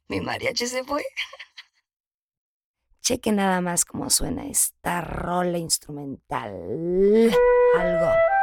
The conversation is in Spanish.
Mi mariachi se fue. Cheque nada más cómo suena esta rola instrumental. Algo.